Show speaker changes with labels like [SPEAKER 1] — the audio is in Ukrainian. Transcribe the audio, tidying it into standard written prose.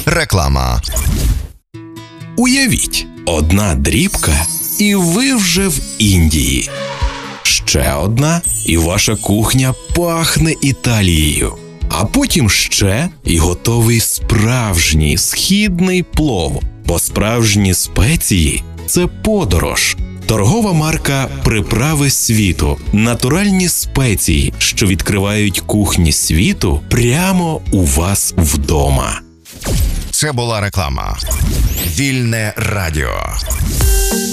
[SPEAKER 1] Реклама.
[SPEAKER 2] Уявіть, одна дрібка, і ви вже в Індії. Ще одна, і ваша кухня пахне Італією. А потім ще, і готовий справжній східний плов. Бо справжні спеції – це подорож. Торгова марка «Приправи світу». Натуральні спеції, що відкривають кухні світу прямо у вас вдома.
[SPEAKER 1] Це була реклама. Вільне радіо.